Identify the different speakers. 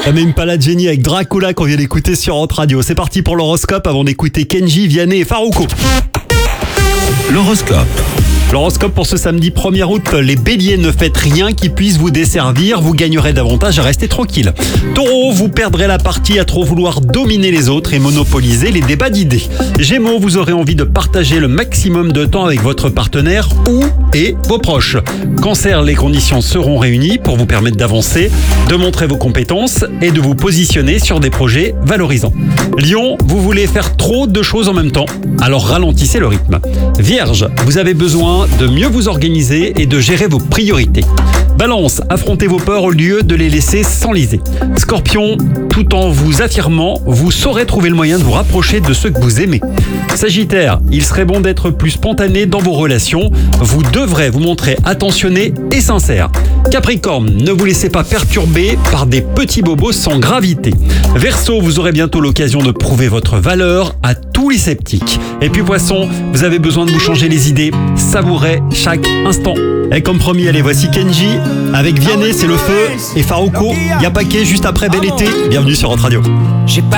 Speaker 1: Même pas la Jenny avec Dracula qu'on vient d'écouter sur Hot Radio. C'est parti pour l'horoscope avant d'écouter Kenji, Vianney et Farouko.
Speaker 2: L'horoscope.
Speaker 1: L'horoscope pour ce samedi 1er août, les béliers, ne faites rien qui puisse vous desservir, vous gagnerez davantage à rester tranquille. Taureau, vous perdrez la partie à trop vouloir dominer les autres et monopoliser les débats d'idées. Gémeaux, vous aurez envie de partager le maximum de temps avec votre partenaire ou et vos proches. Cancer, les conditions seront réunies pour vous permettre d'avancer, de montrer vos compétences et de vous positionner sur des projets valorisants. Lion, vous voulez faire trop de choses en même temps, alors ralentissez le rythme. Vierge, vous avez besoin de mieux vous organiser et de gérer vos priorités. Balance, affrontez vos peurs au lieu de les laisser s'enliser. Scorpion, tout en vous affirmant, vous saurez trouver le moyen de vous rapprocher de ceux que vous aimez. Sagittaire, il serait bon d'être plus spontané dans vos relations. Vous devrez vous montrer attentionné et sincère. Capricorne, ne vous laissez pas perturber par des petits bobos sans gravité. Verseau, vous aurez bientôt l'occasion de prouver votre valeur à tous les sceptiques. Et puis Poisson, vous avez besoin de vous changer les idées. Savourez chaque instant. Et comme promis, allez, voici Kenji avec Vianney, c'est le feu, et Farouko, Y'a Paquet juste après Bel Été. Bienvenue sur Hot Radio.
Speaker 3: J'ai pas